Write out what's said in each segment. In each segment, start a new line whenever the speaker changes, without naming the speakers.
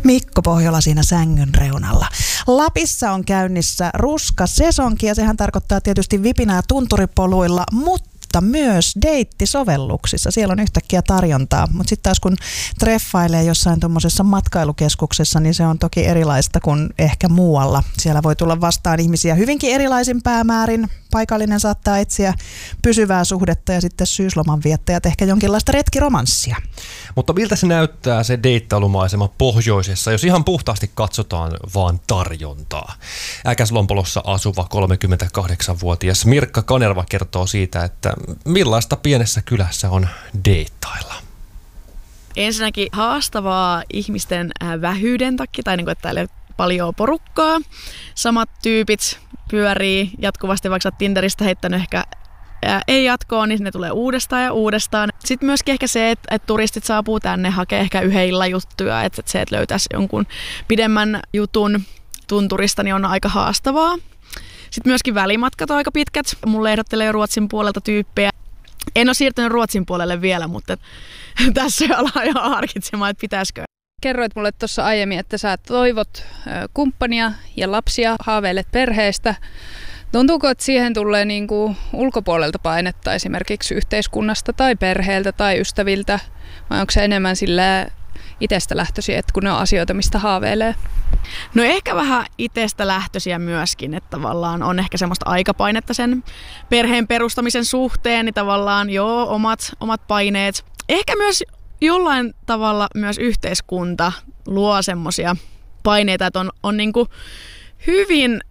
Mikko Pohjola siinä sängyn reunalla. Lapissa on käynnissä ruskasesonki ja sehän tarkoittaa tietysti vipinää tunturipoluilla, mutta myös deittisovelluksissa. Siellä on yhtäkkiä tarjontaa, mutta sitten taas kun treffailee jossain tuommoisessa matkailukeskuksessa, niin se on toki erilaista kuin ehkä muualla. Siellä voi tulla vastaan ihmisiä hyvinkin erilaisin päämäärin. Paikallinen saattaa etsiä pysyvää suhdetta ja sitten syysloman viettäjät ehkä jonkinlaista retkiromanssia.
Mutta miltä se näyttää se deittailumaisema pohjoisessa, jos ihan puhtaasti katsotaan vaan tarjontaa? Äkäslompolossa asuva 38-vuotias Mirkka Kanerva kertoo siitä, että millaista pienessä kylässä on deittailla.
Ensinnäkin haastavaa ihmisten vähyyden takia, tai että täällä ei ole paljon porukkaa. Samat tyypit pyörii jatkuvasti, vaikka olet Tinderistä heittänyt ehkä ei jatkoa, niin ne tulee uudestaan ja uudestaan. Sitten myöskin ehkä se, että turistit saapuu tänne, hakee ehkä yhden illan juttuja, että se, että löytäisi jonkun pidemmän jutun tunturista, niin on aika haastavaa. Sitten myöskin välimatkat on aika pitkät. Mulle ehdottelee jo Ruotsin puolelta tyyppejä. En ole siirtynyt Ruotsin puolelle vielä, mutta tässä ollaan jo harkitsemaan, että pitäisikö.
Kerroit mulle tuossa aiemmin, että sä toivot kumppania ja lapsia, haaveilet perheestä. Tuntuuko, että siihen tulee niin kuin ulkopuolelta painetta esimerkiksi yhteiskunnasta tai perheeltä tai ystäviltä? Vai onko se enemmän sillä itsestä lähtöisiä, että kun ne on asioita, mistä haaveilee?
No ehkä vähän itsestä lähtöisiä myöskin, että tavallaan on ehkä semmoista aikapainetta sen perheen perustamisen suhteen, niin tavallaan omat paineet. Ehkä myös jollain tavalla myös yhteiskunta luo semmoisia paineita, että on niin kuin hyvin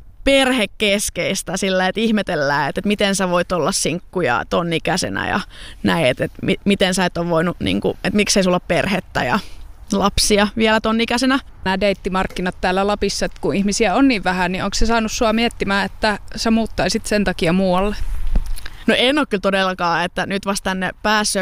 perhekeskeistä sillä, että ihmetellään, että miten sä voit olla sinkkuja ton ikäisenä ja näin, että miten sä et ole voinut, niin kuin, että miksei sulla ole perhettä ja lapsia vielä ton ikäisenä.
Nämä deittimarkkinat täällä Lapissa, että kun ihmisiä on niin vähän, niin onko se saanut sua miettimään, että sä muuttaisit sen takia muualle?
No en ole kyllä todellakaan, että nyt vasta tänne päässyt jo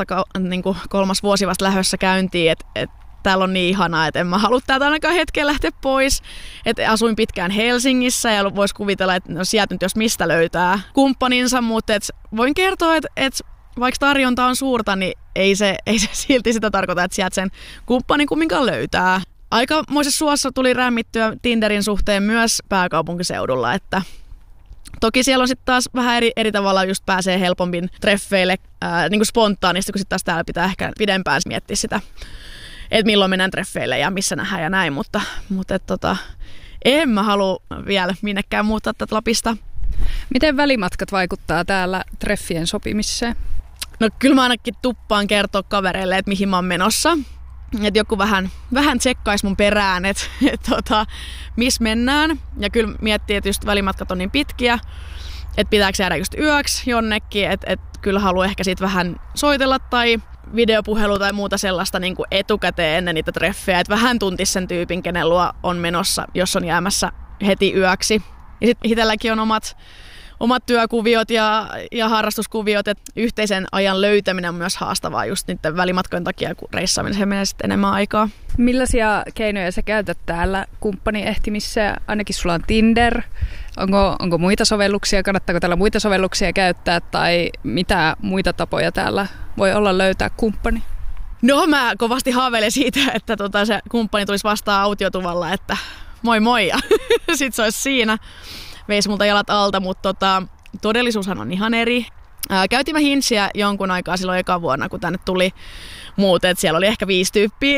kolmas vuosi vasta lähdössä käyntiin, että täällä on niin ihanaa, että en mä halua täältä ainakaan hetken lähteä pois. Että asuin pitkään Helsingissä ja voisi kuvitella, että no sieltä nyt jos mistä löytää kumppaninsa, mutta voin kertoa, että vaikka tarjonta on suurta, niin ei se silti sitä tarkoita, että sieltä sen kumppanin kumminkaan löytää. Aikamoisessa suossa tuli rämmittyä Tinderin suhteen myös pääkaupunkiseudulla, että toki siellä on sitten taas vähän eri tavalla just pääsee helpommin treffeille niin kuin spontaanisti, kun sitten taas täällä pitää ehkä pidempään miettiä sitä, että milloin mennään treffeille ja missä nähdään ja näin, mutta en mä halua vielä minnekään muuttaa tätä Lapista.
Miten välimatkat vaikuttaa täällä treffien sopimiseen?
No kyllä mä ainakin tuppaan kertoa kavereille, että mihin mä oon menossa. Että joku vähän tsekkaisi mun perään, että missä mennään. Ja kyllä miettii, että just välimatkat on niin pitkiä, että pitääkö jäädä just yöksi jonnekin. Että kyllä haluan ehkä siitä vähän soitella tai videopuhelu tai muuta sellaista niin kuin etukäteen ennen niitä treffejä. Että vähän tuntisi sen tyypin, kenen luo on menossa, jos on jäämässä heti yöksi. Ja sitten itselläkin on omat työkuviot ja harrastuskuviot, että yhteisen ajan löytäminen on myös haastavaa just niiden välimatkojen takia, kun reissaamiseen menee sitten enemmän aikaa.
Millaisia keinoja sä käytät täällä kumppanin ehtimissä? Ainakin sulla on Tinder. Onko muita sovelluksia? Kannattaako täällä muita sovelluksia käyttää? Tai mitä muita tapoja täällä voi olla löytää kumppani?
No mä kovasti haaveilen siitä, että se kumppani tulisi vastaan autiotuvalla, että moi moi ja sit se olisi siinä. Veisi multa jalat alta, mutta todellisuushan on ihan eri. Käytiin mä Hinsiä jonkun aikaa silloin eka vuonna, kun tänne tuli muut, että siellä oli ehkä 5 tyyppiä.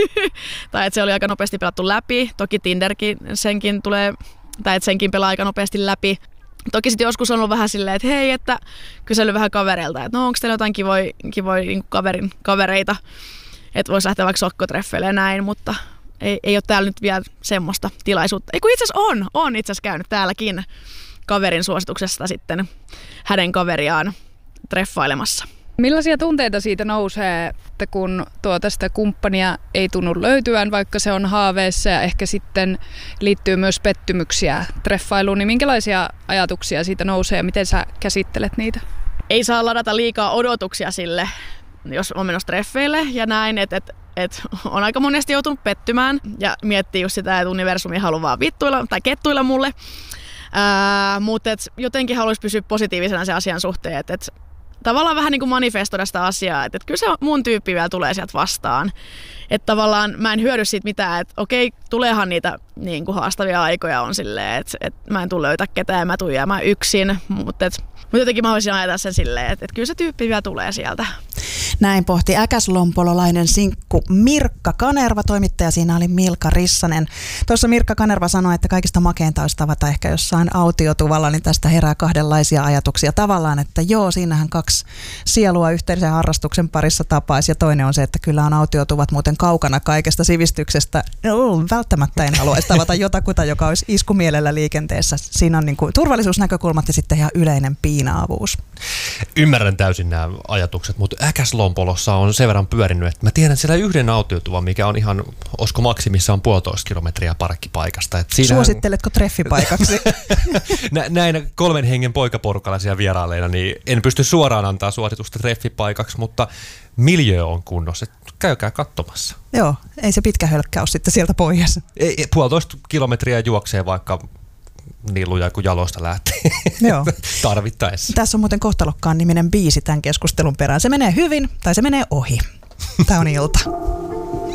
Tai että se oli aika nopeasti pelattu läpi. Toki Tinderkin senkin tulee, tai että senkin pelaa aika nopeasti läpi. Toki sitten joskus on ollut vähän silleen, että hei, että kysely vähän kavereilta, että no onko teillä jotain kivoja niin kavereita, että voisi lähteä vaikka sokkotreffeille ja näin, mutta ei ole täällä nyt vielä semmoista tilaisuutta. Ei kun itse asiassa on itse asiassa käynyt täälläkin kaverin suosituksesta sitten hänen kaveriaan treffailemassa.
Millaisia tunteita siitä nousee, että kun sitä kumppania ei tunnu löytyvän, vaikka se on haaveissa ja ehkä sitten liittyy myös pettymyksiä treffailuun, niin minkälaisia ajatuksia siitä nousee ja miten sä käsittelet niitä?
Ei saa ladata liikaa odotuksia sille, jos on menossa treffeille ja näin, että on aika monesti joutunut pettymään ja miettii just sitä, että universumi haluaa vaan vittuilla tai kettuilla mulle. Mutta jotenkin haluaisi pysyä positiivisena sen asian suhteen, että tavallaan vähän niin kuin manifestoida sitä asiaa, että kyllä se mun tyyppi vielä tulee sieltä vastaan. Että tavallaan mä en hyödy siitä mitään, että okei, tuleehan niitä niin kuin haastavia aikoja on silleen, että mä en tule löytää ketään, mä tuun jäämään yksin, mutta jotenkin mä voisin ajatella sen silleen, että kyllä se tyyppi vielä tulee sieltä.
Näin pohti äkäslompololainen sinkku Mirkka Kanerva, toimittaja siinä oli Milka Rissanen. Tuossa Mirkka Kanerva sanoi, että kaikista makeinta olisi tavata ehkä jossain autiotuvalla, niin tästä herää kahdenlaisia ajatuksia. Tavallaan, että joo, siinähän 2 sielua yhteisen harrastuksen parissa tapaisi, ja toinen on se, että kyllä on autiotuvat muuten kaukana kaikesta sivistyksestä. No, välttämättä en haluaisi tavata jotakuta, joka olisi iskumielellä liikenteessä. Siinä on niin kuin turvallisuusnäkökulmat ja sitten ihan yleinen piinaavuus.
Ymmärrän täysin nämä ajatukset, mutta Äkäslompolossa on sen verran pyörinyt, että mä tiedän siellä yhden autiotuvan, mikä on ihan, olisiko maksimissaan 1,5 kilometriä parkkipaikasta.
Suositteletko treffipaikaksi?
Näin 3 hengen poikaporukalla siellä vierailleina, niin en pysty suoraan antaa suositusta treffipaikaksi, mutta miljöö on kunnossa. Käykää katsomassa.
Joo, ei se pitkä hölkkä ole sitten sieltä pois.
1,5 kilometriä juoksee vaikka niin lujaa kuin jaloista lähtee.
Joo.
Tarvittaessa.
Tässä on muuten Kohtalokkaan niminen biisi tämän keskustelun perään. Se menee hyvin tai se menee ohi. Tämä on ilta.